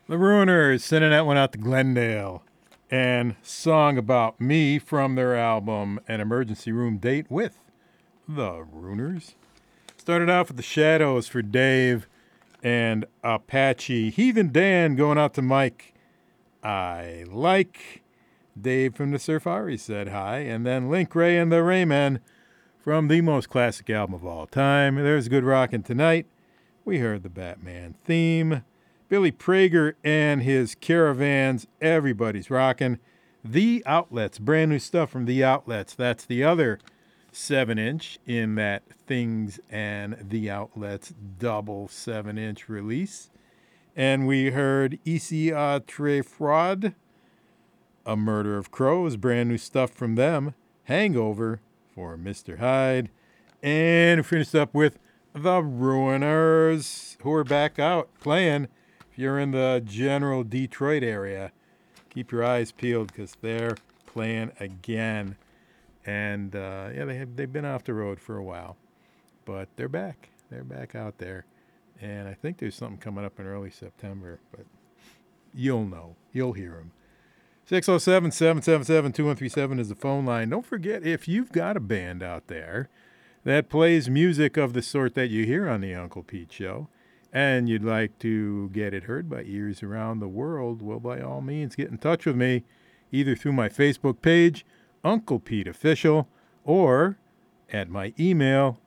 The Ruiners sending that one out to Glendale. And Song About Me from their album An Emergency Room Date with the Ruiners. Started off with the Shadows for Dave and Apache. Heathen Dan going out to Mike. I like. Dave from the Surfari said hi. And then Link Ray and the Raymen from the most classic album of all time. There's Good Rockin' Tonight. We heard the Batman theme. Billy Prager and his Caravans. Everybody's rocking. The Outlets. Brand new stuff from The Outlets. That's the other 7-inch in that Things and The Outlets double 7-inch release. And we heard Ici a Très Froid, A Murder of Crows. Brand new stuff from them. Hangover for Mr. Hyde. And finished up with the Ruiners, who are back out playing. If you're in the general Detroit area, keep your eyes peeled because they're playing again. And they've been off the road for a while, but they're back. They're back out there, and I think there's something coming up in early September. But you'll know, you'll hear them. 607-777-2137 is the phone line. Don't forget, if you've got a band out there that plays music of the sort that you hear on the Uncle Pete Show, and you'd like to get it heard by ears around the world, well, by all means, get in touch with me, either through my Facebook page, Uncle Pete Official, or at my email,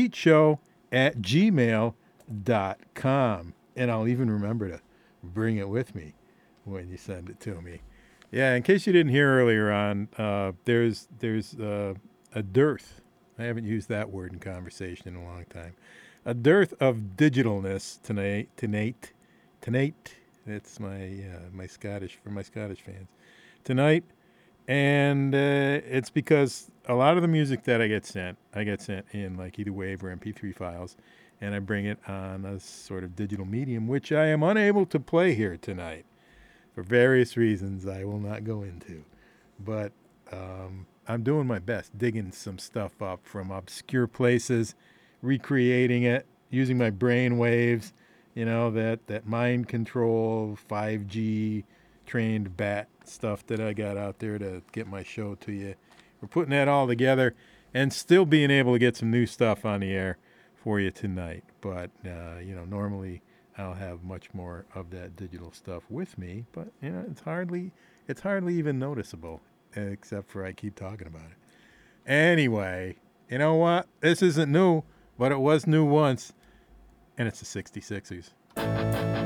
unclepeteshow@gmail.com. And I'll even remember to bring it with me when you send it to me. Yeah, in case you didn't hear earlier on, there's a dearth. I haven't used that word in conversation in a long time. A dearth of digitalness tonight. It's my Scottish, for my Scottish fans. Tonight, and it's because a lot of the music that I get sent in like either WAV or MP3 files, and I bring it on a sort of digital medium, which I am unable to play here tonight for various reasons I will not go into. But I'm doing my best, digging some stuff up from obscure places, recreating it, using my brain waves, that mind control 5G trained bat stuff that I got out there to get my show to you. We're putting that all together and still being able to get some new stuff on the air for you tonight. But, normally I'll have much more of that digital stuff with me, but, it's hardly even noticeable, except for I keep talking about it. Anyway, you know what? This isn't new, but it was new once, and it's the 66ers.